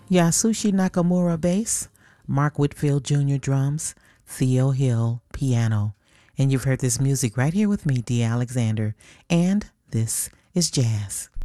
Yasushi Nakamura bass, Mark Whitfield Jr. drums, Theo Hill piano. And you've heard this music right here with me, Dee Alexander. And this is jazz.